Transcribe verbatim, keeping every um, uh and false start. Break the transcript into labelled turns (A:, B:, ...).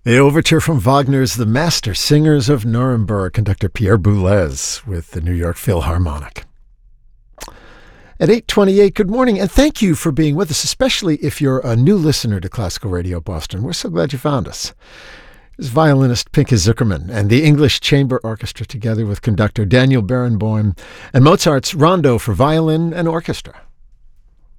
A: The overture from Wagner's The Master Singers of Nuremberg, conductor Pierre Boulez with the New York Philharmonic. At eight twenty-eight, good morning, and thank you for being with us, especially if you're a new listener to Classical Radio Boston. We're so glad you found us. This is violinist Pinchas Zukerman and the English Chamber Orchestra together with conductor Daniel Barenboim and Mozart's Rondo for violin and orchestra.